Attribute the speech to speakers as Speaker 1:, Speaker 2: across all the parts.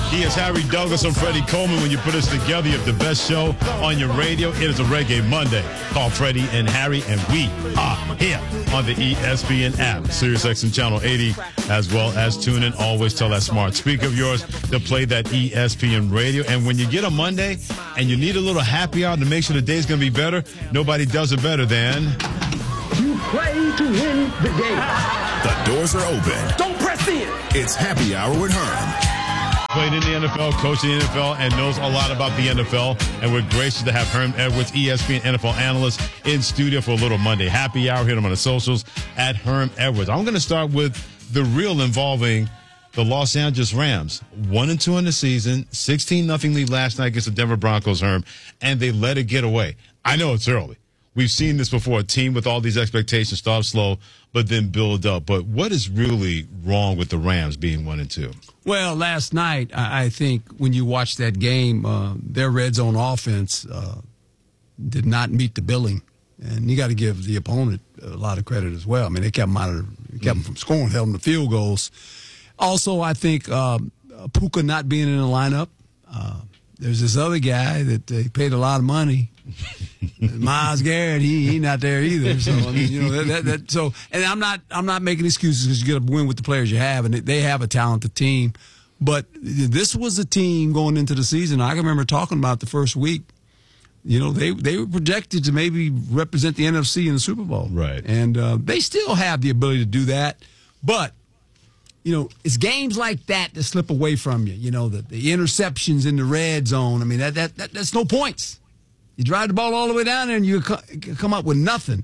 Speaker 1: He is Harry Douglas. I'm Freddie Coleman. When you put us together, you have the best show on your radio. It is a Reggae Monday. Call Freddie and Harry, and we are here on the ESPN app, SiriusXM Channel 80, as well as tune in. Always tell that smart speaker of yours to play that ESPN radio. And when you get a Monday and you need a little happy hour to make sure the day's going to be better, nobody does it better than...
Speaker 2: You play to win the game.
Speaker 3: The doors are open.
Speaker 2: Don't press in.
Speaker 3: It's Happy Hour with Herm.
Speaker 1: Played in the NFL, coached in the NFL, and knows a lot about the NFL. And we're gracious to have Herm Edwards, ESPN NFL analyst, in studio for a little Monday Happy Hour. Hit him on the socials at Herm Edwards. I'm going to start with the real involving the Los Angeles Rams. 1-2 in the season, 16-0 lead last night against the Denver Broncos, Herm, and they let it get away. I know it's early. We've seen this before. A team with all these expectations start slow, but then build up. But what is really wrong with the Rams being 1-2?
Speaker 4: Well, last night, I think when you watch that game, their red zone offense did not meet the billing. And you got to give the opponent a lot of credit as well. I mean, they kept them from scoring, held them to field goals. Also, I think Puka not being in the lineup. There's this other guy that they paid a lot of money. Myles Garrett, he not there either. So I mean, you know So, and I'm not making excuses because you got to win with the players you have, and they have a talented team. But this was a team going into the season. I can remember talking about the first week. You know, they were projected to maybe represent the NFC in the Super Bowl,
Speaker 1: right? And
Speaker 4: they still have the ability to do that, but. You know, it's games like that slip away from you. You know, the interceptions in the red zone. I mean, that's no points. You drive the ball all the way down there and you come up with nothing.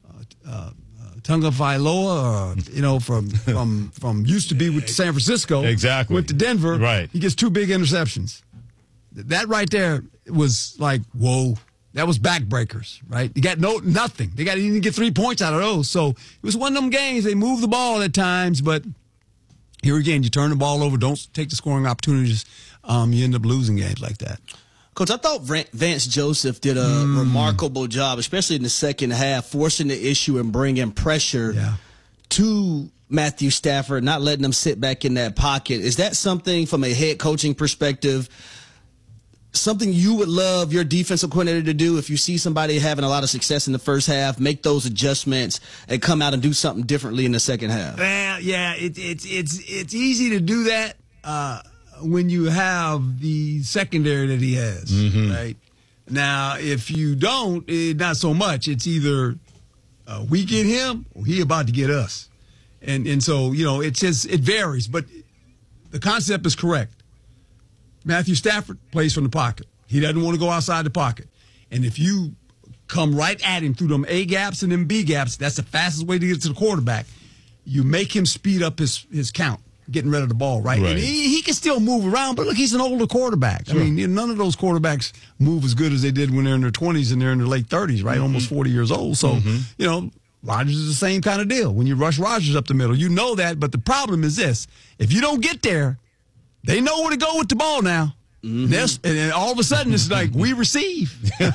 Speaker 4: Tunga Vailoa, you know, from used to be with San Francisco.
Speaker 1: Exactly.
Speaker 4: Went to Denver.
Speaker 1: Right.
Speaker 4: He gets 2 big interceptions. That right there was like, whoa. That was backbreakers, right? You got nothing. You didn't get 3 points out of those. So it was one of them games. They moved the ball at times, but here again, you turn the ball over, don't take the scoring opportunities, you end up losing games like that.
Speaker 5: Coach, I thought Vance Joseph did a remarkable job, especially in the second half, forcing the issue and bringing pressure to Matthew Stafford, not letting him sit back in that pocket. Is that something from a head coaching perspective, something you would love your defensive coordinator to do if you see somebody having a lot of success in the first half, make those adjustments and come out and do something differently in the second half?
Speaker 4: Well, yeah, it's easy to do that when you have the secondary that he has, right? Now, if you don't, not so much. It's either we get him or he about to get us. And so, you know, it varies, but the concept is correct. Matthew Stafford plays from the pocket. He doesn't want to go outside the pocket. And if you come right at him through them A gaps and them B gaps, that's the fastest way to get to the quarterback. You make him speed up his count, getting rid of the ball, right? And he can still move around, but look, he's an older quarterback. Sure. I mean, none of those quarterbacks move as good as they did when they're in their 20s and they're in their late 30s, right? Almost 40 years old. So, you know, Rodgers is the same kind of deal. When you rush Rodgers up the middle, you know that. But the problem is this. If you don't get there, they know where to go with the ball now. And all of a sudden, it's like, we receive. Okay?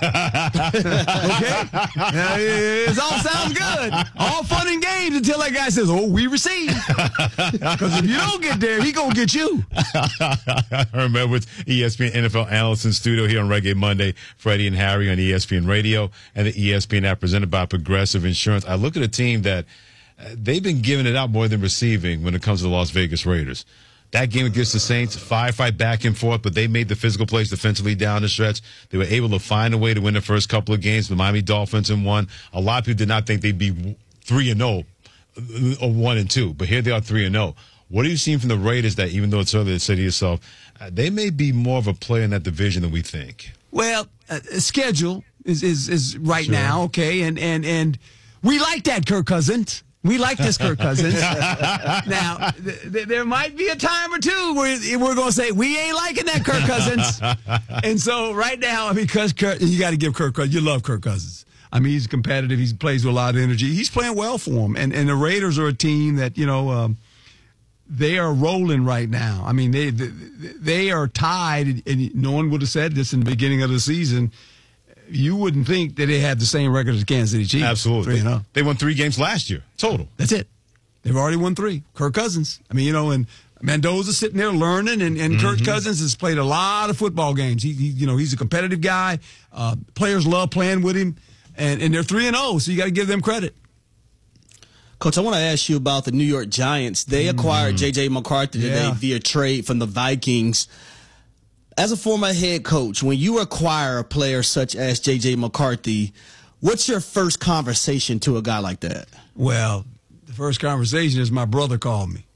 Speaker 4: It all sounds good. All fun and games until that guy says, we receive. Because if you don't get there, he going to get you.
Speaker 1: Herm Edwards, ESPN NFL analyst in studio here on Reggae Monday. Freddie and Harry on ESPN Radio and the ESPN app presented by Progressive Insurance. I look at a team that they've been giving it out more than receiving when it comes to the Las Vegas Raiders. That game against the Saints, fight back and forth, but they made the physical plays defensively down the stretch. They were able to find a way to win the first couple of games. The Miami Dolphins in one. A lot of people did not think they'd be 3-0 or 1-2, but here they are 3-0. What are you seeing from the Raiders that, even though it's early to say to yourself, they may be more of a player in that division than we think?
Speaker 4: Well, schedule is right now, okay, and we like that, Kirk Cousins. We like this Kirk Cousins. Now, there might be a time or two where we're going to say, we ain't liking that Kirk Cousins. And so right now, because you got to give Kirk Cousins, you love Kirk Cousins. I mean, he's competitive. He plays with a lot of energy. He's playing well for him. And the Raiders are a team that, you know, they are rolling right now. I mean, they are tied, and no one would have said this in the beginning of the season. You wouldn't think that they had the same record as Kansas City Chiefs.
Speaker 1: Absolutely. They won 3 games last year, total.
Speaker 4: That's it. They've already won 3. Kirk Cousins. I mean, you know, and Mendoza's sitting there learning, and Kirk Cousins has played a lot of football games. He's a competitive guy. Players love playing with him, and they're 3-0, so you got to give them credit.
Speaker 5: Coach, I want to ask you about the New York Giants. They acquired J.J. McCarthy today via trade from the Vikings. As a former head coach, when you acquire a player such as J.J. McCarthy, what's your first conversation to a guy like that?
Speaker 4: Well, the first conversation is my brother called me.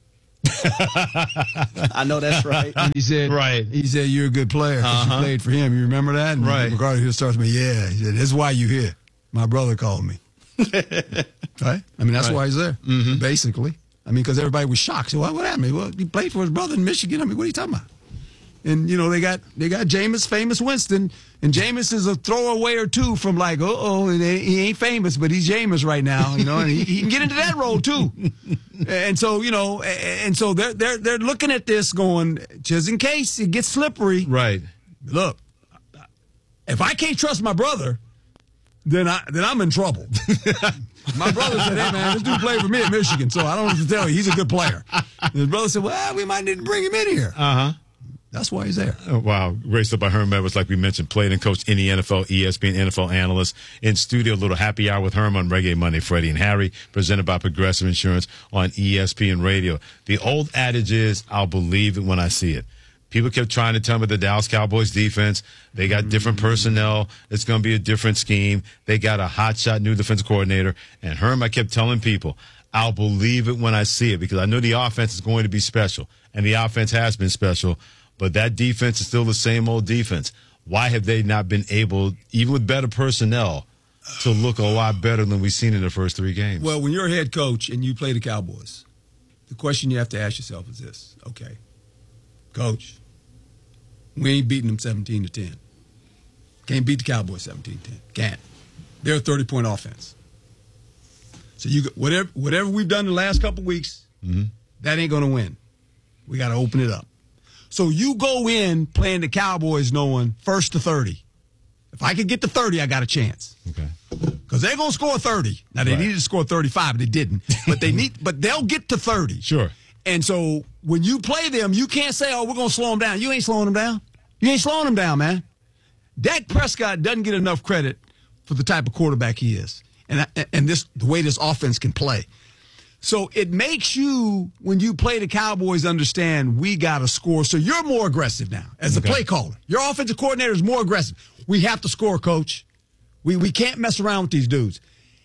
Speaker 5: I know that's right.
Speaker 4: And he said, you're a good player. You played for him. You remember that? And McCarthy starts with me, yeah. He said, that's why you here. My brother called me. Right? I mean, that's why he's there, basically. I mean, because everybody was shocked. So what happened? Well, he played for his brother in Michigan. I mean, what are you talking about? And, they got Jameis, famous Winston, and Jameis is a throwaway or two from like, he ain't famous, but he's Jameis right now, and he can get into that role too. And so, they're looking at this going, just in case it gets slippery.
Speaker 1: Right.
Speaker 4: Look, if I can't trust my brother, then I'm in trouble. My brother said, hey, man, this dude played for me at Michigan, so I don't have to tell you, he's a good player. And his brother said, well, we might need to bring him in here. That's why he's there.
Speaker 1: Oh, wow. Great stuff by Herm Edwards, like we mentioned, played and coached in the NFL, ESPN NFL analyst. In studio, a little happy hour with Herm on Reggae Monday, Freddie and Harry, presented by Progressive Insurance on ESPN Radio. The old adage is, I'll believe it when I see it. People kept trying to tell me the Dallas Cowboys defense, they got different personnel. It's going to be a different scheme. They got a hotshot new defensive coordinator. And Herm, I kept telling people, I'll believe it when I see it, because I know the offense is going to be special. And the offense has been special. But that defense is still the same old defense. Why have they not been able, even with better personnel, to look a lot better than we've seen in the first 3 games?
Speaker 4: Well, when you're a head coach and you play the Cowboys, the question you have to ask yourself is this. Okay, coach, we ain't beating them 17-10. Can't beat the Cowboys 17-10. Can't. They're a 30-point offense. So you whatever we've done the last couple weeks, that ain't going to win. We got to open it up. So you go in playing the Cowboys knowing 1st to 30. If I could get to 30, I got a chance.
Speaker 1: Okay.
Speaker 4: Because they're going to score 30. Now, they needed to score 35, but they didn't. But they'll get to 30.
Speaker 1: Sure.
Speaker 4: And so when you play them, you can't say, we're going to slow them down. You ain't slowing them down. You ain't slowing them down, man. Dak Prescott doesn't get enough credit for the type of quarterback he is and the way this offense can play. So it makes you, when you play the Cowboys, understand we got to score. So you're more aggressive now as a play caller. Your offensive coordinator is more aggressive. We have to score, coach. We can't mess around with these dudes.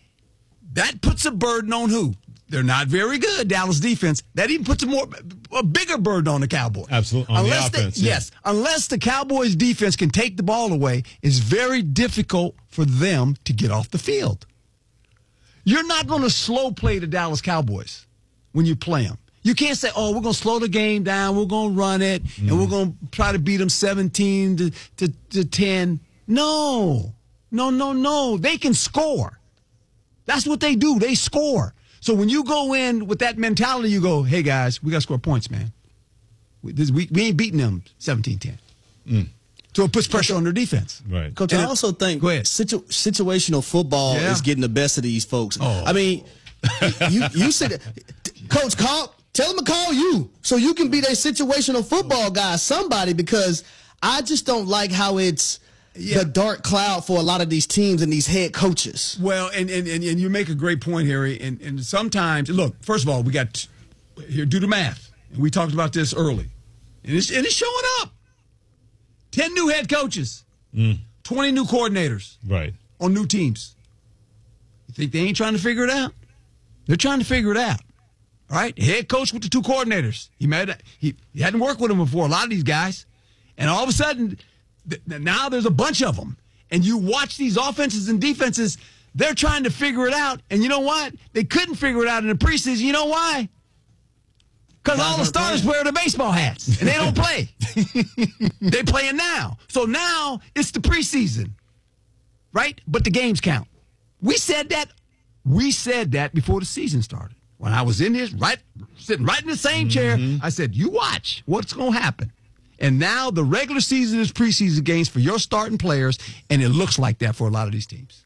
Speaker 4: That puts a burden on who? They're not very good, Dallas defense. That even puts a bigger burden on the Cowboys.
Speaker 1: Absolutely. On the offense.
Speaker 4: Yes. Unless the Cowboys defense can take the ball away, it's very difficult for them to get off the field. You're not going to slow play the Dallas Cowboys when you play them. You can't say, we're going to slow the game down, we're going to run it, and we're going to try to beat them 17 to 10. No. They can score. That's what they do. They score. So when you go in with that mentality, you go, hey, guys, we got to score points, man. We ain't beating them 17-10. So it puts pressure on their defense.
Speaker 1: Right.
Speaker 5: Coach, I also think situational football is getting the best of these folks. I mean, you said, Coach, tell them to call you so you can be their situational football guy, somebody, because I just don't like how it's the dark cloud for a lot of these teams and these head coaches.
Speaker 4: Well, and you make a great point, Harry. And sometimes, look, first of all, we got here, do the math. And we talked about this early. And it's showing up. 10 new head coaches, 20 new coordinators on new teams. You think they ain't trying to figure it out? They're trying to figure it out. All right? Head coach with the 2 coordinators. He hadn't worked with them before, a lot of these guys. And all of a sudden, now there's a bunch of them. And you watch these offenses and defenses, they're trying to figure it out. And you know what? They couldn't figure it out in the preseason. You know why? Because all the starters wear the baseball hats, and they don't play. They're playing now. So now it's the preseason, right? But the games count. We said that before the season started. When I was in here, sitting right in the same chair, I said, you watch what's going to happen. And now the regular season is preseason games for your starting players, and it looks like that for a lot of these teams.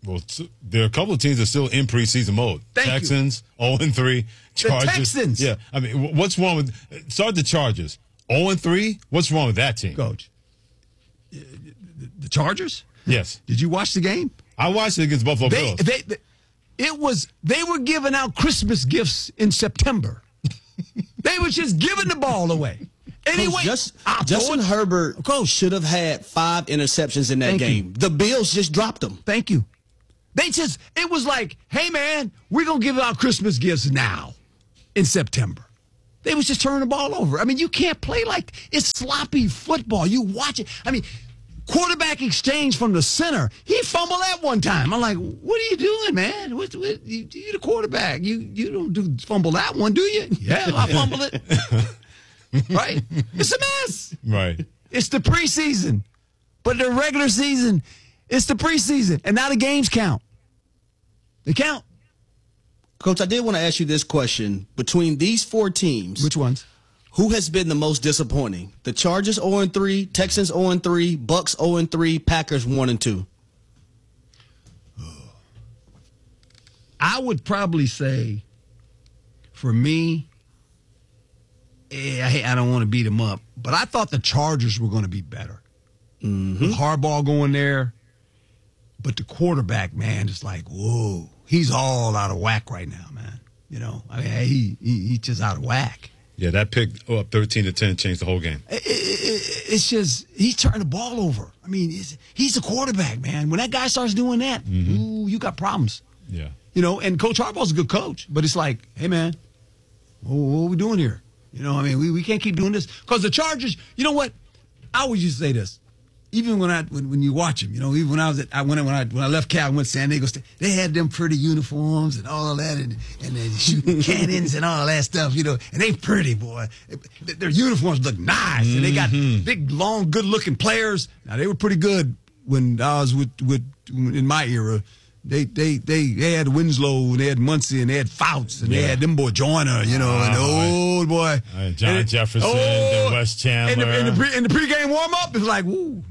Speaker 1: Well, there are a couple of teams that are still in preseason mode. Texans, 0-3. Chargers.
Speaker 4: The Texans.
Speaker 1: Yeah. I mean, what's wrong with – start the Chargers. 0-3? What's wrong with that team?
Speaker 4: Coach. The Chargers?
Speaker 1: Yes.
Speaker 4: Did you watch the game?
Speaker 1: I watched it against Buffalo Bills.
Speaker 4: They were giving out Christmas gifts in September. They were just giving the ball away. Anyway,
Speaker 5: Justin Herbert should have had 5 interceptions in that game. The Bills just dropped them.
Speaker 4: Thank you. It was like, hey, man, we're going to give out Christmas gifts now in September. They was just turning the ball over. I mean, you can't play like it's sloppy football. You watch it. I mean, quarterback exchange from the center. He fumbled that one time. I'm like, what are you doing, man? You the quarterback. You don't fumble that one, do you? Yeah, I fumbled it. Right? It's a mess.
Speaker 1: Right.
Speaker 4: It's the preseason. But the regular season, it's the preseason. And now the games count. They count.
Speaker 5: Coach, I did want to ask you this question. Between these 4 teams.
Speaker 4: Which ones?
Speaker 5: Who has been the most disappointing? The Chargers 0-3, Texans 0-3, Bucks 0-3, Packers 1-2.
Speaker 4: I would probably say, for me, I don't want to beat them up, but I thought the Chargers were going to be better. With Harbaugh going there, but the quarterback, man, is like, whoa, he's all out of whack right now, man. You know, I mean, he's just out of whack.
Speaker 1: Yeah, that pick up 13-10 changed the whole game.
Speaker 4: It's just he turned the ball over. I mean, he's a quarterback, man. When that guy starts doing that, ooh, you got problems.
Speaker 1: Yeah.
Speaker 4: You know, and Coach Harbaugh's a good coach, but it's like, hey, man, what are we doing here? You know, I mean, we can't keep doing this. Because the Chargers, you know what? I always used to say this. Even when you watch them, you know, even when I left Cal and went to San Diego State, they had them pretty uniforms and all that, and they shooting cannons and all that stuff, you know, and they pretty, boy. Their uniforms look nice, and they got big, long, good-looking players. Now they were pretty good when I was in my era. They had Winslow, and they had Muncie, and they had Fouts, and they had them boy Joyner, you know, and the old boy
Speaker 1: John Jefferson, and Wes Chandler.
Speaker 4: In the pregame warm-up, it's like, woo.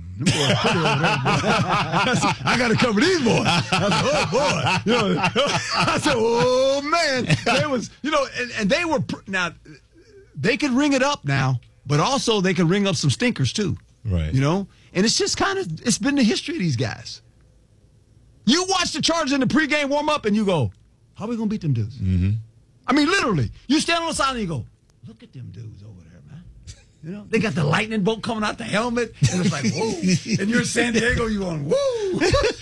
Speaker 4: I got to cover these boys. I said, oh boy, you know, I said, oh man, they was, you know, and they were now they could ring it up now, but also they could ring up some stinkers too,
Speaker 1: right?
Speaker 4: You know, and it's just it's been the history of these guys. You watch the Chargers in the pregame warm up, and you go, how are we gonna beat them dudes? Mm-hmm. I mean, literally, you stand on the side and you go, look at them dudes over there, man. You know, they got the lightning bolt coming out the helmet, and it's like, whoa. And you're in San Diego, you're going, whoa.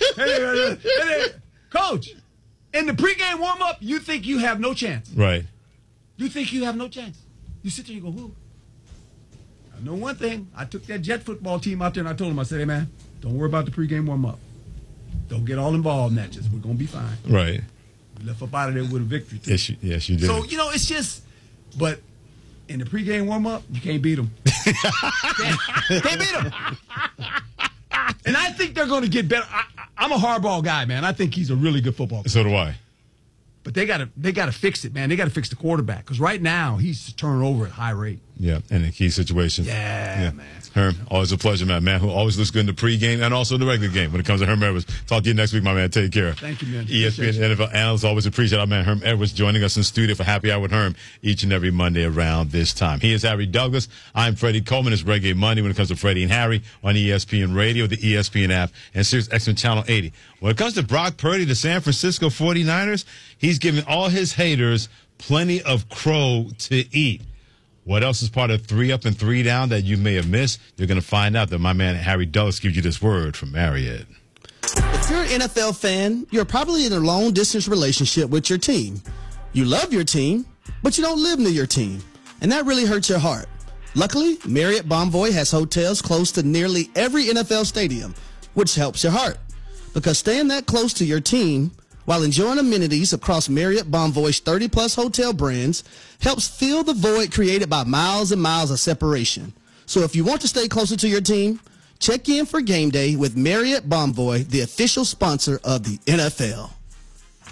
Speaker 4: Coach, in the pregame warm-up, you think you have no chance.
Speaker 1: Right.
Speaker 4: You think you have no chance. You sit there and you go, whoa. I know one thing. I took that Jet football team out there, and I told them, I said, hey, man, don't worry about the pregame warm-up. Don't get all involved in that. Just, we're going to be fine.
Speaker 1: Right.
Speaker 4: We left up out of there with a victory, too.
Speaker 1: Yes, you did.
Speaker 4: So, you know, it's just, but in the pregame warm-up, you can't beat them. Can't beat them. And I think they're going to get better. I'm a hardball guy, man. I think he's a really good football player.
Speaker 1: So do I.
Speaker 4: But they got to fix it, man. They got to fix the quarterback because right now he's turning over at a high rate.
Speaker 1: Yeah, and in key situations.
Speaker 4: Yeah, man.
Speaker 1: Herm, always a pleasure, man who always looks good in the pregame and also in the regular game when it comes to Herm Edwards. Talk to you next week, my man. Take care.
Speaker 4: Thank you, man.
Speaker 1: ESPN NFL analyst, always appreciate our man Herm Edwards joining us in studio for Happy Hour with Herm each and every Monday around this time. He is Harry Douglas. I'm Freddie Coleman. It's Reggae Monday when it comes to Freddie and Harry on ESPN Radio, the ESPN app, and Sirius XM Channel 80. When it comes to Brock Purdy, the San Francisco 49ers, he's giving all his haters plenty of crow to eat. What else is part of 3 Up and 3 Down that you may have missed? You're going to find out that my man Harry Douglas gives you this word from Marriott.
Speaker 5: If you're an NFL fan, you're probably in a long-distance relationship with your team. You love your team, but you don't live near your team, and that really hurts your heart. Luckily, Marriott Bonvoy has hotels close to nearly every NFL stadium, which helps your heart. Because staying that close to your team while enjoying amenities across Marriott Bonvoy's 30-plus hotel brands helps fill the void created by miles and miles of separation. So if you want to stay closer to your team, check in for game day with Marriott Bonvoy, the official sponsor of the NFL.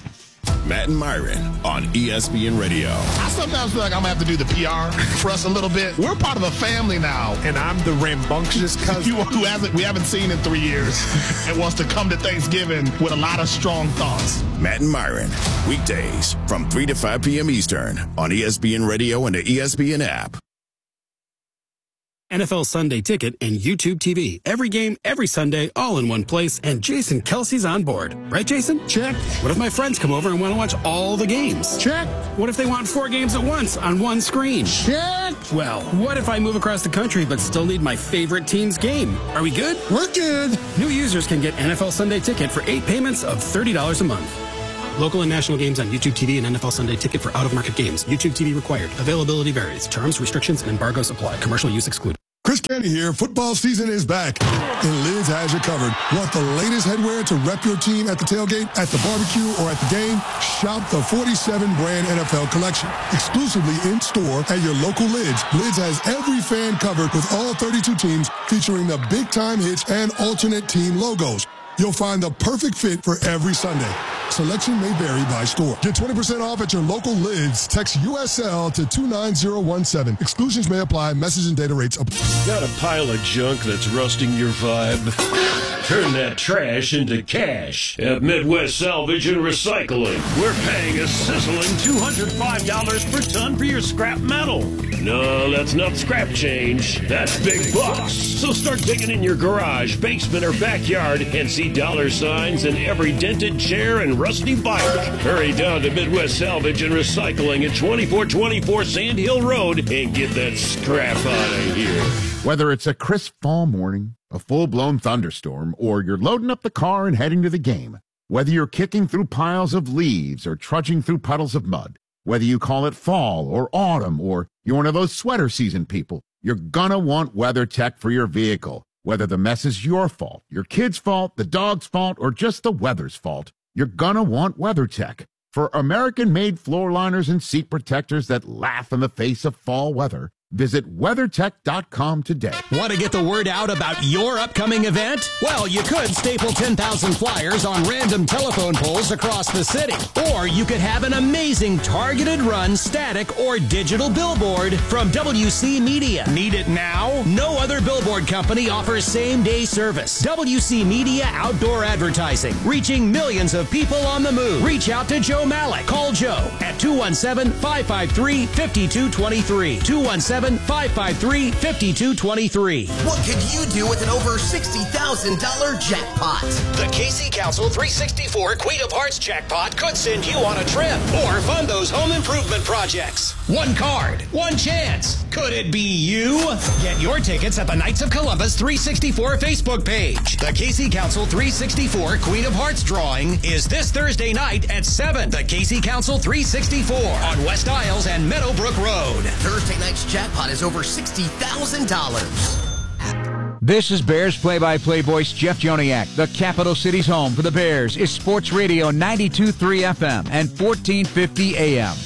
Speaker 3: Matt and Myron on ESPN Radio.
Speaker 6: I sometimes feel like I'm going to have to do the PR for us a little bit. We're part of a family now.
Speaker 7: And I'm the rambunctious cousin
Speaker 6: we haven't seen in 3 years and wants to come to Thanksgiving with a lot of strong thoughts.
Speaker 3: Matt and Myron, weekdays from 3 to 5 p.m. Eastern on ESPN Radio and the ESPN app.
Speaker 8: NFL Sunday Ticket and YouTube TV. Every game, every Sunday, all in one place, and Jason Kelsey's on board. Right, Jason?
Speaker 6: Check.
Speaker 8: What if my friends come over and want to watch all the games?
Speaker 6: Check.
Speaker 8: What if they want 4 games at once on one screen?
Speaker 6: Check.
Speaker 8: Well, what if I move across the country but still need my favorite team's game? Are we good?
Speaker 6: We're good.
Speaker 8: New users can get NFL Sunday Ticket for 8 payments of $30 a month. Local and national games on YouTube TV and NFL Sunday Ticket for out-of-market games. YouTube TV required. Availability varies. Terms, restrictions, and embargoes apply. Commercial use excluded.
Speaker 9: Chris Candy here. Football season is back, and Lids has you covered. Want the latest headwear to rep your team at the tailgate, at the barbecue, or at the game? Shop the 47-brand NFL collection, exclusively in-store at your local Lids. Lids has every fan covered with all 32 teams, featuring the big-time hits and alternate team logos. You'll find the perfect fit for every Sunday. Selection may vary by store. Get 20% off at your local Lids. Text USL to 29017. Exclusions may apply. Message and data rates apply.
Speaker 10: Got a pile of junk that's rusting your vibe? Turn that trash into cash at Midwest Salvage and Recycling. We're paying a sizzling $205 per ton for your scrap metal. No, that's not scrap change. That's big bucks. So start digging in your garage, basement, or backyard and see dollar signs in every dented chair and rusty bike. Hurry down to Midwest Salvage and Recycling at 2424 Sand Hill Road and get that scrap out of here.
Speaker 11: Whether it's a crisp fall morning, a full-blown thunderstorm, or you're loading up the car and heading to the game, whether you're kicking through piles of leaves or trudging through puddles of mud, whether you call it fall or autumn or you're one of those sweater season people, you're gonna want WeatherTech for your vehicle. Whether the mess is your fault, your kid's fault, the dog's fault, or just the weather's fault, you're gonna want WeatherTech. For American-made floor liners and seat protectors that laugh in the face of fall weather, visit WeatherTech.com today.
Speaker 12: Want to get the word out about your upcoming event? Well, you could staple 10,000 flyers on random telephone poles across the city. Or you could have an amazing targeted run, static, or digital billboard from WC Media. Need it now? No other billboard company offers same-day service. WC Media Outdoor Advertising, reaching millions of people on the move. Reach out to Joe Malik. Call Joe at 217-553-5223. 217-553-5223.
Speaker 13: What could you do with an over $60,000 jackpot?
Speaker 12: The Casey Council 364 Queen of Hearts jackpot could send you on a trip or fund those home improvement projects. One card, one chance. Could it be you? Get your tickets at the Knights of Columbus 364 Facebook page. The Casey Council 364 Queen of Hearts drawing is this Thursday night at 7. The Casey Council 364 on West Isles and Meadowbrook Road.
Speaker 13: Thursday night's jackpot is over $60,000.
Speaker 14: This is Bears play-by-play voice Jeff Joniak. The capital city's home for the Bears is Sports Radio 92.3 FM and 1450 AM.